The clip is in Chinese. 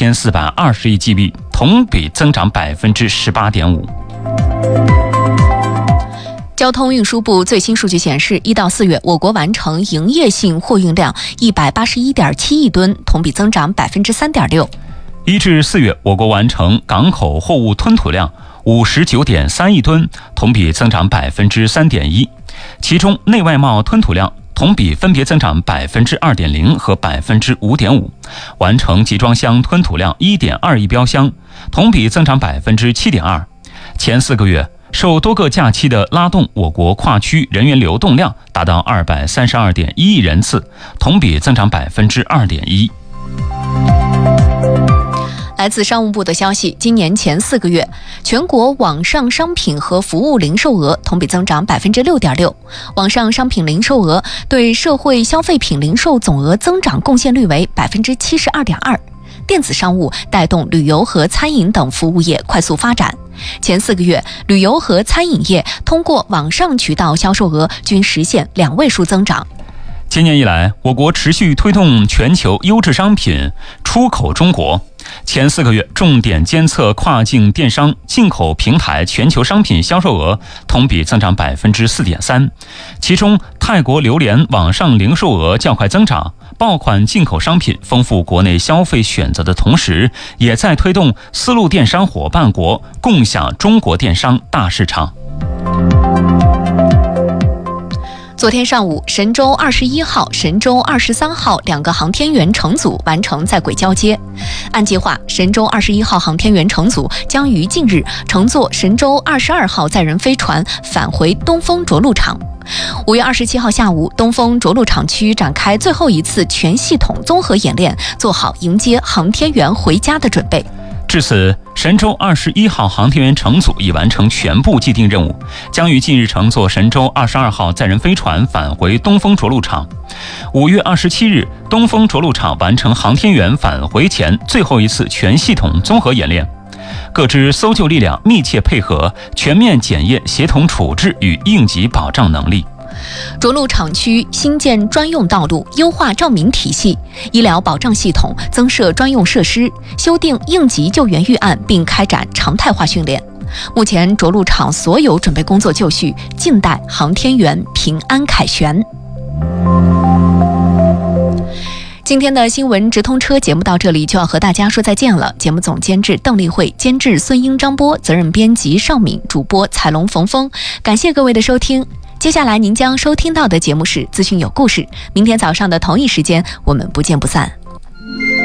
1420亿 GB， 同比增长 18.5%。 交通运输部最新数据显示，1到4月，我国完成营业性货运量181.7亿吨，同比增长 3.6%。 1至4月，我国完成港口货物吞吐量59.3亿吨，同比增长 3.1%。其中，内外贸吞吐量同比分别增长 2.0% 和 5.5%， 完成集装箱吞吐量 1.2亿标箱，同比增长 7.2%。前4个月，受多个假期的拉动，我国跨区人员流动量达到 232.1亿人次，同比增长 2.1%。 来自商务部的消息，今年前4个月，全国网上商品和服务零售额同比增长 6.6%， 网上商品零售额对社会消费品零售总额增长贡献率为 72.2%。电子商务带动旅游和餐饮等服务业快速发展。前4个月，旅游和餐饮业通过网上渠道销售额均实现2位数增长。 今年以来，我国持续推动全球优质商品出口中国。前4个月，重点监测跨境电商进口平台全球商品销售额同比增长 4.3%， 其中泰国榴莲网上零售额较快增长。爆款进口商品丰富国内消费选择的同时，也在推动丝路电商伙伴国共享中国电商大市场。 昨天上午，神舟21号、神舟23号2个航天员乘组完成在轨交接。按计划，神舟21号航天员乘组将于近日乘坐神舟22号载人飞船返回东风着陆场。5月27号下午，东风着陆场区展开最后一次全系统综合演练，做好迎接航天员回家的准备。 至此，神舟21号航天员乘组已完成全部既定任务，将于近日乘坐神舟22号载人飞船返回东风着陆场。5月27日，东风着陆场完成航天员返回前最后一次全系统综合演练，各支搜救力量密切配合，全面检验协同处置与应急保障能力。 着陆场区新建专用道路，优化照明体系，医疗保障系统增设专用设施，修订应急救援预案，并开展常态化训练。目前着陆场所有准备工作就绪，静待航天员平安凯旋。今天的新闻直通车节目到这里就要和大家说再见了。节目总监制邓丽慧，监制孙英、张波，责任编辑邵敏，主播彩龙、冯峰。感谢各位的收听。接下来您将收听到的节目是资讯有故事，明天早上的同一时间我们不见不散。